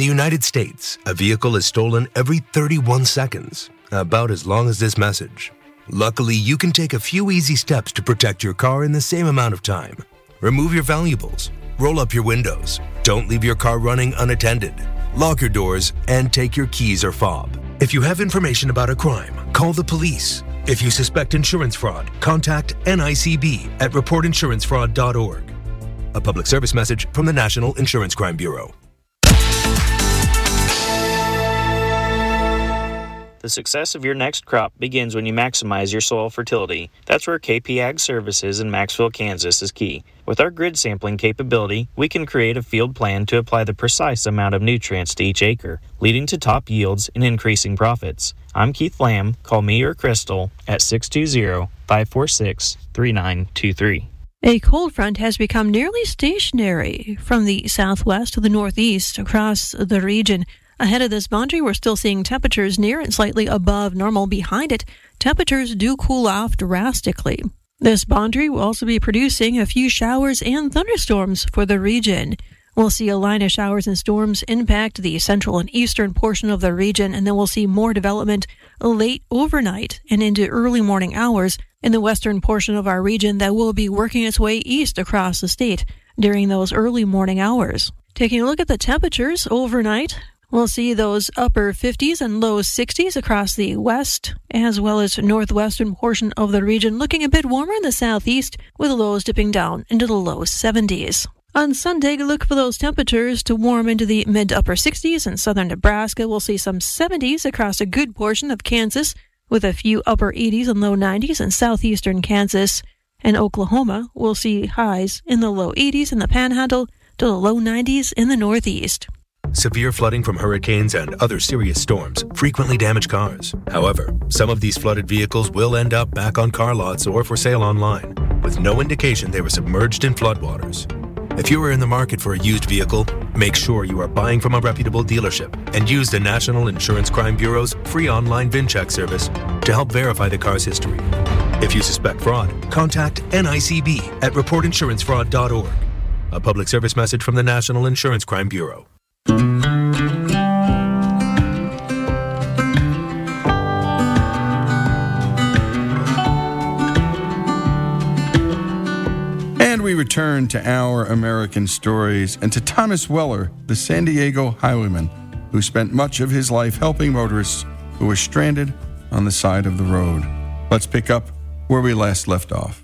the United States, a vehicle is stolen every 31 seconds, about as long as this message. Luckily, you can take a few easy steps to protect your car in the same amount of time. Remove your valuables, roll up your windows, don't leave your car running unattended, lock your doors, and take your keys or fob. If you have information about a crime, call the police. If you suspect insurance fraud, contact NICB at reportinsurancefraud.org. A public service message from the National Insurance Crime Bureau. The success of your next crop begins when you maximize your soil fertility. That's where KP Ag Services in Maxville, Kansas is key. With our grid sampling capability, we can create a field plan to apply the precise amount of nutrients to each acre, leading to top yields and increasing profits. I'm Keith Lamb. Call me or Crystal at 620-546-3923. A cold front has become nearly stationary from the southwest to the northeast across the region. Ahead of this boundary, we're still seeing temperatures near and slightly above normal. Behind it, temperatures do cool off drastically. This boundary will also be producing a few showers and thunderstorms for the region. We'll see a line of showers and storms impact the central and eastern portion of the region, and then we'll see more development late overnight and into early morning hours in the western portion of our region that will be working its way east across the state during those early morning hours. Taking a look at the temperatures overnight, we'll see those upper 50s and low 60s across the west, as well as northwestern portion of the region, looking a bit warmer in the southeast, with lows dipping down into the low 70s. On Sunday, look for those temperatures to warm into the mid-upper 60s. In southern Nebraska, we'll see some 70s across a good portion of Kansas, with a few upper 80s and low 90s in southeastern Kansas. And Oklahoma, we'll see highs in the low 80s in the Panhandle to the low 90s in the northeast. Severe flooding from hurricanes and other serious storms frequently damage cars. However, some of these flooded vehicles will end up back on car lots or for sale online, with no indication they were submerged in floodwaters. If you are in the market for a used vehicle, make sure you are buying from a reputable dealership and use the National Insurance Crime Bureau's free online VIN check service to help verify the car's history. If you suspect fraud, contact NICB at reportinsurancefraud.org. A public service message from the National Insurance Crime Bureau. And we return to Our American Stories and to Thomas Weller, the San Diego highwayman who spent much of his life helping motorists who were stranded on the side of the road. Let's pick up where we last left off.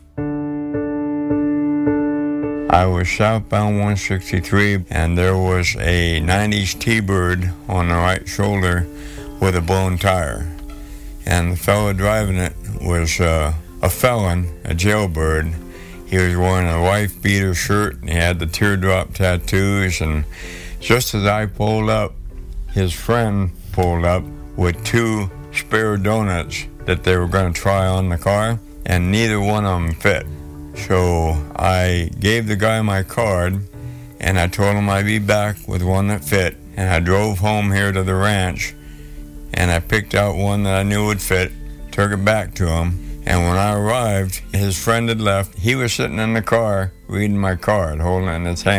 I was southbound 163, and there was a 90s T-Bird on the right shoulder with a blown tire. And the fellow driving it was a felon, a jailbird. He was wearing a wife-beater shirt, and he had the teardrop tattoos. And just as I pulled up, his friend pulled up with 2 spare donuts that they were going to try on the car, and neither one of them fit. So I gave the guy my card, and I told him I'd be back with one that fit. And I drove home here to the ranch, and I picked out one that I knew would fit, took it back to him. And when I arrived, his friend had left. He was sitting in the car reading my card, holding it in his hand.